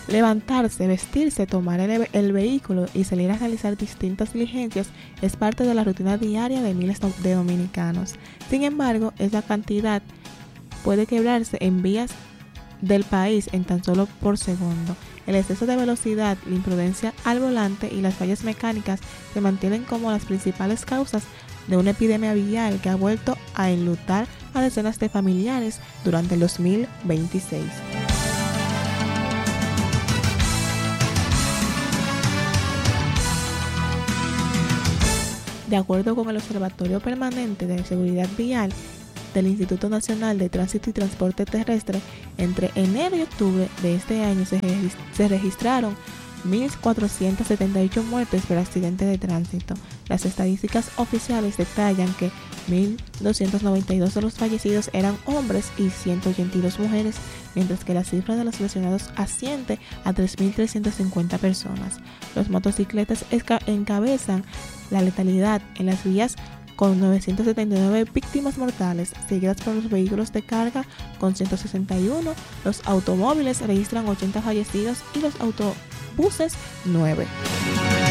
Levantarse, vestirse, tomar el vehículo y salir a realizar distintas diligencias es parte de la rutina diaria de miles de dominicanos. Sin embargo, esa cantidad puede quebrarse en vías del país en tan solo por segundo. El exceso de velocidad, la imprudencia al volante y las fallas mecánicas se mantienen como las principales causas de una epidemia vial que ha vuelto a enlutar a decenas de familiares durante el 2026. De acuerdo con el Observatorio Permanente de Seguridad Vial del Instituto Nacional de Tránsito y Transporte Terrestre, entre enero y octubre de este año se registraron 1.478 muertes por accidentes de tránsito. Las estadísticas oficiales detallan que 1.292 de los fallecidos eran hombres y 182 mujeres, mientras que la cifra de los lesionados asciende a 3.350 personas. Los motocicletas encabezan la letalidad en las vías con 979 víctimas mortales, seguidas por los vehículos de carga con 161, los automóviles registran 80 fallecidos y los autobuses 9.